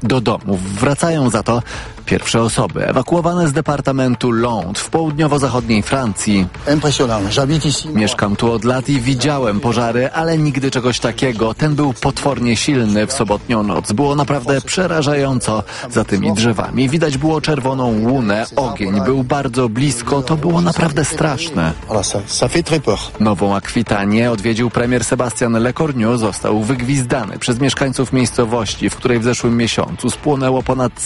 Do domów wracają za to pierwsze osoby ewakuowane z departamentu Lond w południowo-zachodniej Francji. Mieszkam tu od lat i widziałem pożary, ale nigdy czegoś takiego. Ten był potwornie silny w sobotnią noc. Było naprawdę przerażająco za tymi drzewami. Widać było czerwoną łunę. Ogień był bardzo blisko. To było naprawdę straszne. Nową Akwitanię odwiedził premier Sebastian Lecornu. Został wygwizdany przez mieszkańców miejscowości, w której w zeszłym miesiącu spłonęło ponad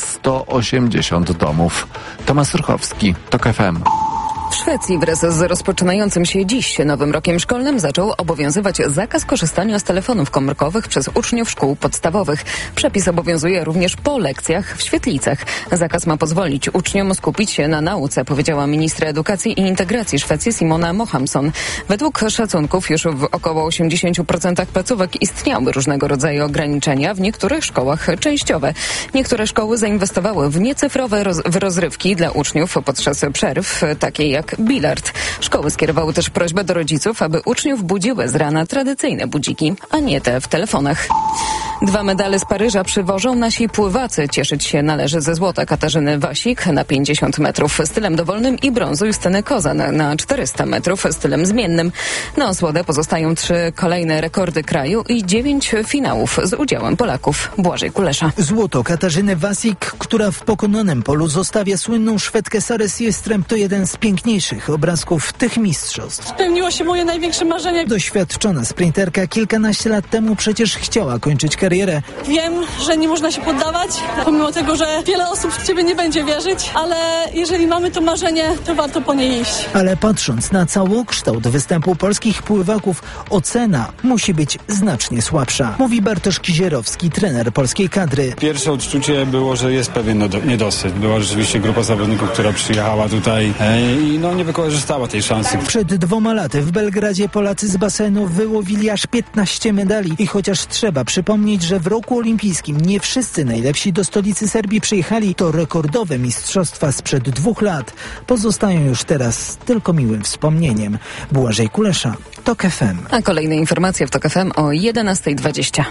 180 domów. Tomasz Ruchowski, TOK FM. W Szwecji wraz z rozpoczynającym się dziś nowym rokiem szkolnym zaczął obowiązywać zakaz korzystania z telefonów komórkowych przez uczniów szkół podstawowych. Przepis obowiązuje również po lekcjach w świetlicach. Zakaz ma pozwolić uczniom skupić się na nauce, powiedziała ministra edukacji i integracji Szwecji Simona Mohamsson. Według szacunków już w około 80% placówek istniały różnego rodzaju ograniczenia, w niektórych szkołach częściowe. Niektóre szkoły zainwestowały w niecyfrowe rozrywki dla uczniów podczas przerw, takie jak bilard. Szkoły skierowały też prośbę do rodziców, aby uczniów budziły z rana tradycyjne budziki, a nie te w telefonach. 2 medale z Paryża przywożą nasi pływacy. Cieszyć się należy ze złota Katarzyny Wasik na 50 metrów stylem dowolnym i brązu Justyny Kozan na 400 metrów stylem zmiennym. Na osłodę pozostają 3 kolejne rekordy kraju i 9 finałów z udziałem Polaków. Błażej Kulesza. Złoto Katarzyny Wasik, która w pokonanym polu zostawia słynną Szwedkę Sarę Siestrem, to jeden z piękniejszych obrazków tych mistrzostw. Spełniło się moje największe marzenie. Doświadczona sprinterka kilkanaście lat temu przecież chciała kończyć karierę. Wiem, że nie można się poddawać, pomimo tego, że wiele osób w ciebie nie będzie wierzyć, ale jeżeli mamy to marzenie, to warto po nie iść. Ale patrząc na całokształt występu polskich pływaków, ocena musi być znacznie słabsza, mówi Bartosz Kizierowski, trener polskiej kadry. Pierwsze odczucie było, że jest pewien niedosyt. Była rzeczywiście grupa zawodników, która przyjechała tutaj i nie wykorzystała tej szansy. Przed 2 laty w Belgradzie Polacy z basenu wyłowili aż 15 medali i chociaż trzeba przypomnieć, że w roku olimpijskim nie wszyscy najlepsi do stolicy Serbii przyjechali, to rekordowe mistrzostwa sprzed 2 lat pozostają już teraz tylko miłym wspomnieniem. Błażej Kulesza, TOK FM. A kolejne informacje w TOK FM o 11:20.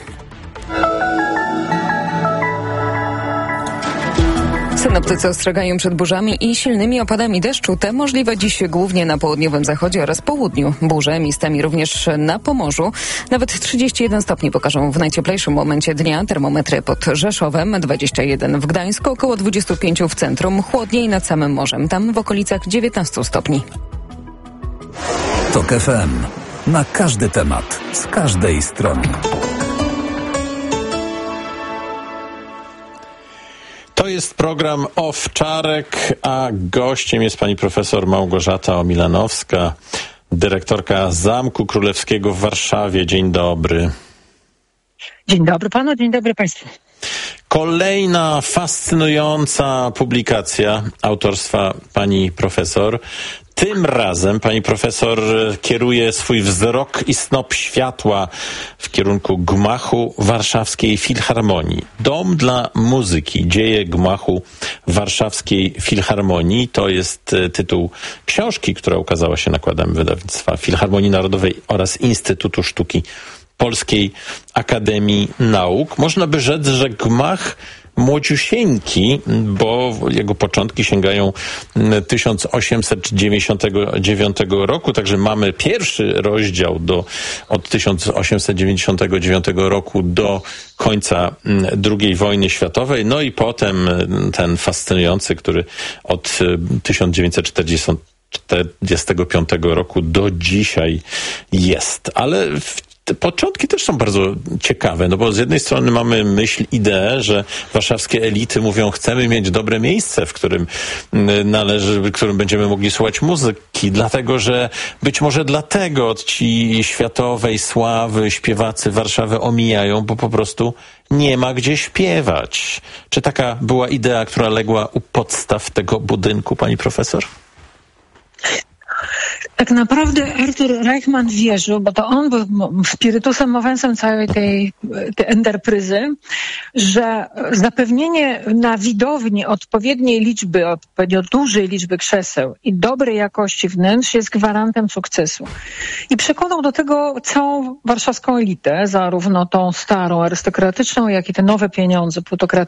Synoptycy ostrzegają przed burzami i silnymi opadami deszczu. Te możliwe dziś głównie na południowym zachodzie oraz południu. Burze miejscami również na Pomorzu. Nawet 31 stopni pokażą w najcieplejszym momencie dnia. Termometry pod Rzeszowem, 21 w Gdańsku, około 25 w centrum. Chłodniej nad samym morzem. Tam w okolicach 19 stopni. TOK FM. Na każdy temat. Z każdej strony. To jest program Owczarek, a gościem jest pani profesor Małgorzata Omilanowska, dyrektorka Zamku Królewskiego w Warszawie. Dzień dobry. Dzień dobry panu, dzień dobry państwu. Kolejna fascynująca publikacja autorstwa pani profesor. Tym razem pani profesor kieruje swój wzrok i snop światła w kierunku gmachu Warszawskiej Filharmonii. Dom dla muzyki. Dzieje gmachu Warszawskiej Filharmonii. To jest tytuł książki, która ukazała się nakładem wydawnictwa Filharmonii Narodowej oraz Instytutu Sztuki Polskiej Akademii Nauk. Można by rzec, że gmach młodziusieńki, bo jego początki sięgają 1899 roku, także mamy pierwszy rozdział od 1899 roku do końca II wojny światowej, no i potem ten fascynujący, który od 1945 roku do dzisiaj jest. Ale te początki też są bardzo ciekawe, no bo z jednej strony mamy ideę, że warszawskie elity mówią, chcemy mieć dobre miejsce, w którym w którym będziemy mogli słuchać muzyki, dlatego, że być może dlatego ci światowej sławy śpiewacy Warszawę omijają, bo po prostu nie ma gdzie śpiewać. Czy taka była idea, która legła u podstaw tego budynku, pani profesor? Tak naprawdę Arthur Reichman wierzył, bo to on był spirytusem mowensem całej tej enterpryzy, że zapewnienie na widowni odpowiedniej liczby, odpowiednio dużej liczby krzeseł i dobrej jakości wnętrz jest gwarantem sukcesu. I przekonał do tego całą warszawską elitę, zarówno tą starą, arystokratyczną, jak i te nowe pieniądze, plutokratyczne,